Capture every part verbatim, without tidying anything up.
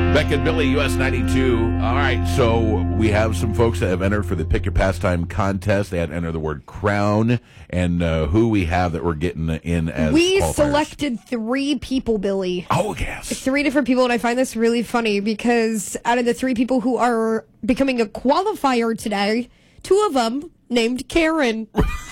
Beck and Billy, U S ninety-two. All right, so we have some folks that have entered for the Pick Your Pastime contest. They had to enter the word crown, and uh, who we have that we're getting in as We qualifiers. selected three people, Billy. Oh, yes. Three different people, and I find this really funny because out of the three people who are becoming a qualifier today, two of them named Karen.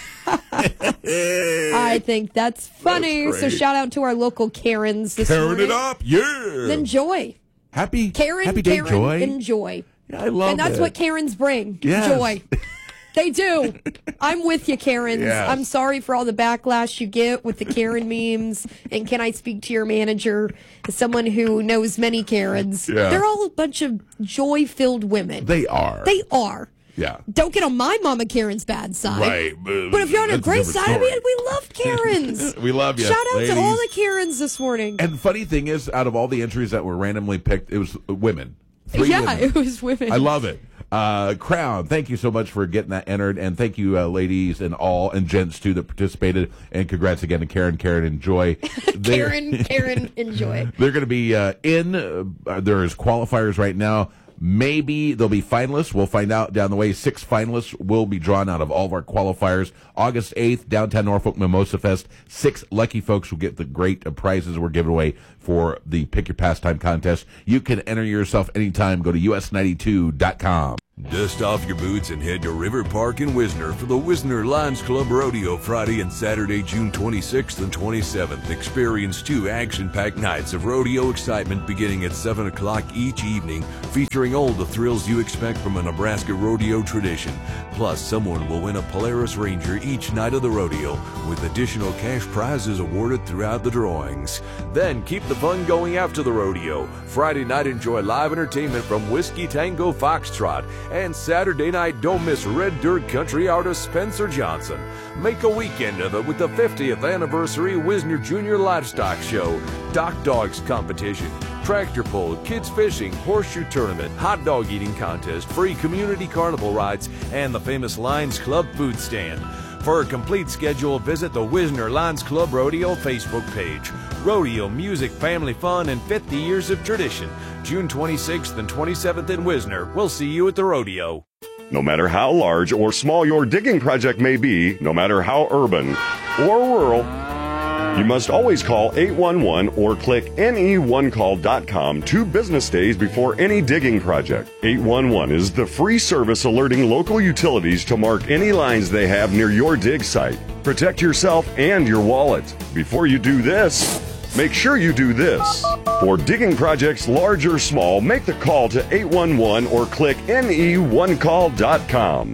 I think that's funny. That's so great. shout out to our local Karens this Tearing morning. it up, yeah. Enjoy. Happy, Karen, happy day, Karen, Joy. enjoy. Yeah, I love And that's it. what Karens bring. Yes. Joy. They do. I'm with you, Karens. Yes. I'm sorry for all the backlash you get with the Karen memes. And can I speak to your manager, as someone who knows many Karens? Yeah. They're all a bunch of joy-filled women. They are. They are. Yeah. Don't get on my Mama Karen's bad side. Right. But if you're on a That's a great different side, I story. mean, we love Karens. We love you, Shout out ladies. to all the Karens this morning. And the funny thing is, out of all the entries that were randomly picked, it was women. Three yeah, women. it was women. I love it. Uh, Crown, thank you so much for getting that entered, and thank you, uh, ladies and all, and gents too that participated, and congrats again to Karen. Karen, enjoy. Karen, Karen, enjoy. They're going to be uh, in. Uh, there's qualifiers right now. Maybe there'll be finalists. We'll find out down the way. Six finalists will be drawn out of all of our qualifiers. August eighth, downtown Norfolk Mimosa Fest. Six lucky folks will get the great uh, prizes we're giving away for the Pick Your Pastime contest. You can enter yourself anytime. Go to U S ninety-two dot com. Dust off your boots and head to River Park in Wisner for the Wisner Lions Club Rodeo Friday and Saturday, June twenty-sixth and twenty-seventh. Experience two action-packed nights of rodeo excitement beginning at seven o'clock each evening, featuring all the thrills you expect from a Nebraska rodeo tradition. Plus, someone will win a Polaris Ranger each night of the rodeo, with additional cash prizes awarded throughout the drawings. Then, keep the fun going after the rodeo. Friday night, enjoy live entertainment from Whiskey Tango Foxtrot. And Saturday night, don't miss Red Dirt country artist Spencer Johnson. Make a weekend of it with the fiftieth anniversary Wisner Junior Livestock Show, Dock Dogs Competition, Tractor Pull, Kids Fishing, Horseshoe Tournament, Hot Dog Eating Contest, free community carnival rides, and the famous Lions Club food stand. For a complete schedule, visit the Wisner Lions Club Rodeo Facebook page. Rodeo, music, family fun, and fifty years of tradition. June twenty-sixth and twenty-seventh in Wisner. We'll see you at the rodeo. No matter how large or small your digging project may be, no matter how urban or rural, you must always call eight one one or click N E one call dot com two business days before any digging project. eight one one is the free service alerting local utilities to mark any lines they have near your dig site. Protect yourself and your wallet. Before you do this, make sure you do this. For digging projects large or small, make the call to eight one one or click N E one call dot com.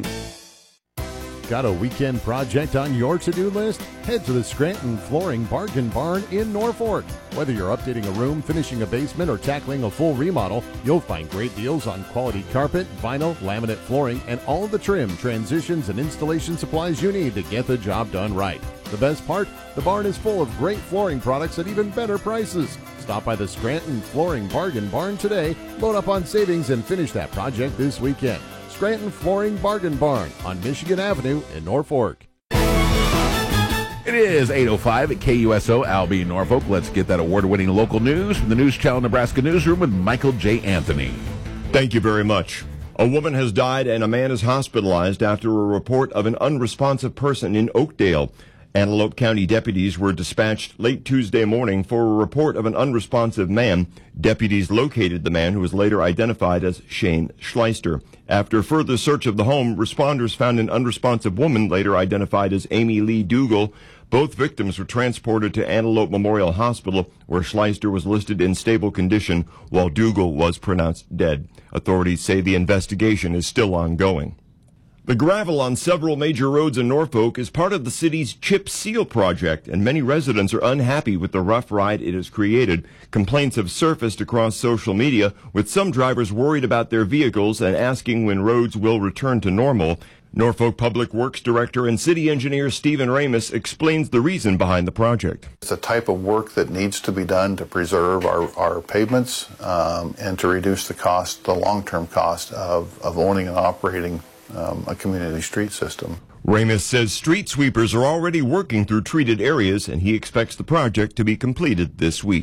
Got a weekend project on your to-do list? Head to the Scranton Flooring Bargain Barn in Norfolk. Whether you're updating a room, finishing a basement, or tackling a full remodel, you'll find great deals on quality carpet, vinyl, laminate flooring, and all of the trim, transitions, and installation supplies you need to get the job done right. The best part? The barn is full of great flooring products at even better prices. Stop by the Scranton Flooring Bargain Barn today, load up on savings, and finish that project this weekend. Scranton Flooring Bargain Barn on Michigan Avenue in Norfolk. It is eight oh five at K U S O, Albee, Norfolk. Let's get that award-winning local news from the News Channel Nebraska Newsroom with Michael J. Anthony. Thank you very much. A woman has died and a man is hospitalized after a report of an unresponsive person in Oakdale. Antelope County deputies were dispatched late Tuesday morning for a report of an unresponsive man. Deputies located the man, who was later identified as Shane Schleister. After further search of the home, responders found an unresponsive woman, later identified as Amy Lee Dougal. Both victims were transported to Antelope Memorial Hospital, where Schleister was listed in stable condition, while Dougal was pronounced dead. Authorities say the investigation is still ongoing. The gravel on several major roads in Norfolk is part of the city's Chip Seal project, and many residents are unhappy with the rough ride it has created. Complaints have surfaced across social media, with some drivers worried about their vehicles and asking when roads will return to normal. Norfolk Public Works Director and City Engineer Stephen Ramus explains the reason behind the project. It's a type of work that needs to be done to preserve our, our pavements um, and to reduce the cost, the long-term cost of, of owning and operating Um, a community street system. Ramus says street sweepers are already working through treated areas, and he expects the project to be completed this week.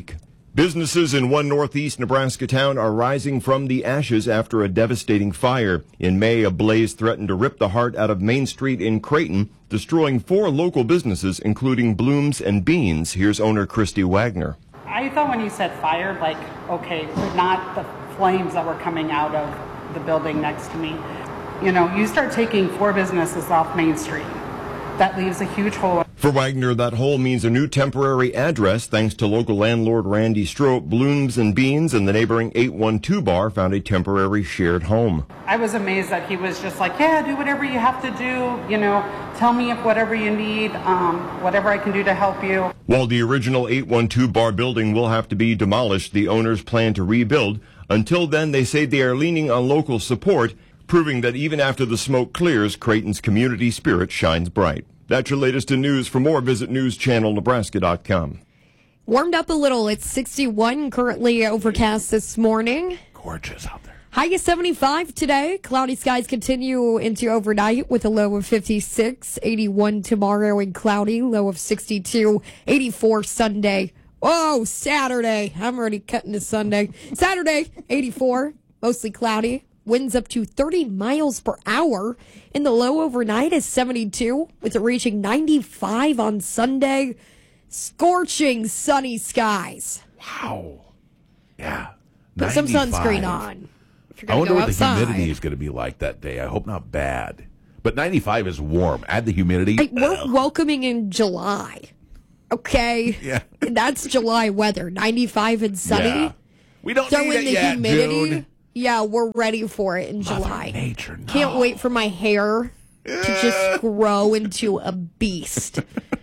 Businesses in one northeast Nebraska town are rising from the ashes after a devastating fire. In May, a blaze threatened to rip the heart out of Main Street in Creighton, destroying four local businesses, including Blooms and Beans. Here's owner Christy Wagner. I thought when you said fire, like, okay, but not the flames that were coming out of the building next to me. You know, you start taking four businesses off Main Street. That leaves a huge hole. For Wagner, that hole means a new temporary address. Thanks to local landlord Randy Strope, Blooms and Beans and the neighboring eight one two bar found a temporary shared home. I was amazed that he was just like, yeah, do whatever you have to do. You know, tell me if whatever you need, um, whatever I can do to help you. While the original eight one two bar building will have to be demolished, the owners plan to rebuild. Until then, they say they are leaning on local support, proving that even after the smoke clears, Creighton's community spirit shines bright. That's your latest in news. For more, visit news channel nebraska dot com. Warmed up a little. It's sixty-one, currently overcast this morning. Gorgeous out there. High is seventy-five today. Cloudy skies continue into overnight with a low of fifty-six. eighty-one tomorrow and cloudy. Low of sixty-two. eighty-four Sunday. Oh, Saturday. I'm already cutting to Sunday. Saturday, eighty-four. Mostly cloudy. Winds up to thirty miles per hour. And the low overnight is seventy-two, with it reaching ninety-five on Sunday. Scorching sunny skies. Wow. Yeah. Put some ninety-five. sunscreen on. If you're I gonna wonder go what outside. the humidity is going to be like that day. I hope not bad. But ninety-five is warm. Add the humidity. Hey, we're welcoming in July. Okay? Yeah. That's July weather. ninety-five and sunny. Yeah. We don't Throw need in it the yet, humidity. June. Yeah, we're ready for it in Mother July. Nature, no. Can't wait for my hair to just grow into a beast.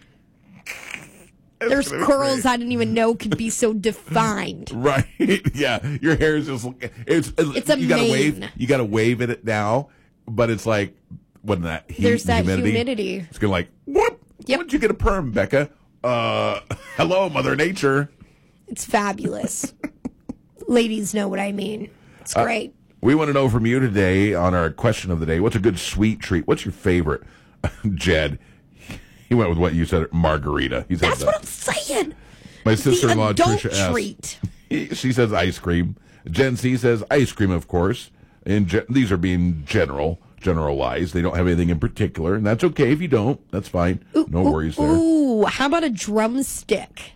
There's gonna be curls great. I didn't even know could be so defined. Right. Yeah. Your hair is just it's It's a you gotta mane. wave you gotta wave at it now, but it's like when that heat There's that humidity, humidity. It's gonna like whoop. Yep. When'd you get a perm, Becca? Uh hello, Mother Nature. It's fabulous. Ladies know what I mean. It's great. We want to know from you today on our question of the day, what's a good sweet treat? What's your favorite? Jed, he went with what you said, margarita. He said That's that. what I'm saying. My sister-in-law, the adult Trisha S. treat. He- She says ice cream. Jen C says ice cream, of course. And ge- these are being general, generalized. They don't have anything in particular, and that's okay if you don't. That's fine. No worries there. Ooh, how about a drumstick?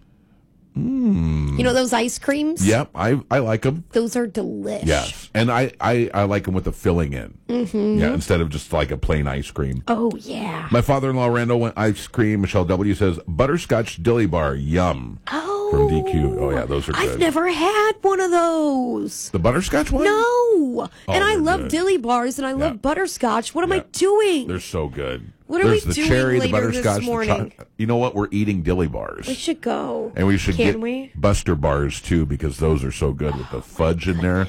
Mm. You know those ice creams? Yep, I I like them. Those are delish. Yes, and I, I, I like them with the filling in. Mm-hmm. Yeah, instead of just like a plain ice cream. Oh, yeah. My father-in-law Randall went ice cream. Michelle W says butterscotch dilly bar. Yum. Oh. From D Q. Oh yeah, those are good. I've never had one of those. The butterscotch one? No. and I they're love good. dilly bars and I love Yeah. butterscotch. What am Yeah. I doing? They're so good. What are There's we the doing cherry, the later this butterscotch, the morning? cho- You know what? We're eating dilly bars. We should go. And we should Can get we? Buster bars too because those are so good with the fudge in there.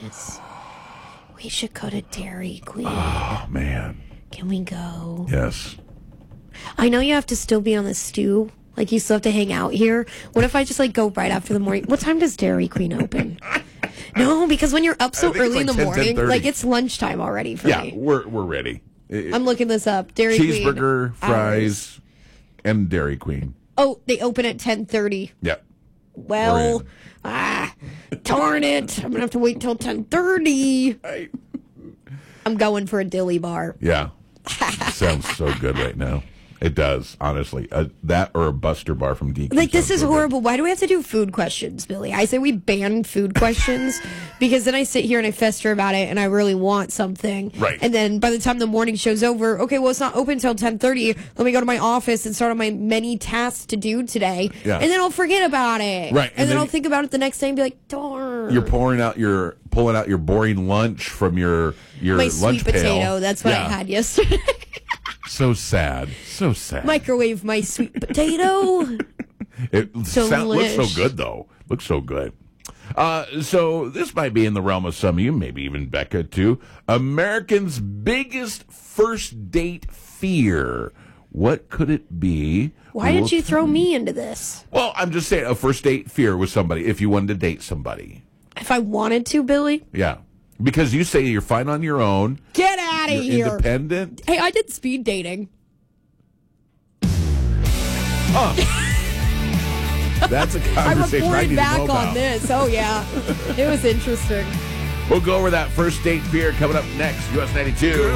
We should go to Dairy Queen. Oh man. Can we go? Yes. I know you have to still be on the stew. Like, you still have to hang out here. What if I just, like, go right after the morning? What time does Dairy Queen open? No, because when you're up so think it's early in like the ten, morning, ten thirty. like, it's lunchtime already for Yeah, me. we're we're ready. I'm looking this up. Dairy Queen. Cheeseburger, hours. fries, and Dairy Queen. Oh, they open at ten thirty. Yep. Well, in. ah, darn it. I'm going to have to wait till ten thirty. Right. I'm going for a dilly bar. Yeah. Sounds so good right now. It does, honestly. Uh, that or a Buster bar from D Q. Like, this sounds is so good. horrible. Why do we have to do food questions, Billy? I say we ban food questions because then I sit here and I fester about it and I really want something. Right. And then by the time the morning show's over, okay, well, it's not open until ten thirty. Let me go to my office and start on my many tasks to do today. Yeah. And then I'll forget about it. Right. And, And then, then I'll think about it the next day and be like, darn. You're pouring out your pulling out your boring lunch from your your my lunch sweet potato. pail. That's what Yeah. I had yesterday. So sad. So sad. Microwave my sweet potato. It sound, looks so Delish. good, though. Looks so good. Uh, so this might be in the realm of some of you, maybe even Becca, too. Americans' biggest first date fear. What could it be? Why We did will you tell throw me into this? Well, I'm just saying a first date fear with somebody if you wanted to date somebody. If I wanted to, Billy? Yeah. Because you say you're fine on your own. Get out of You're here. independent. Hey, I did speed dating. Huh. That's a I conversation I reported need to back know about. on this. Oh, yeah. It was interesting. We'll go over that first date beer coming up next. U S ninety-two.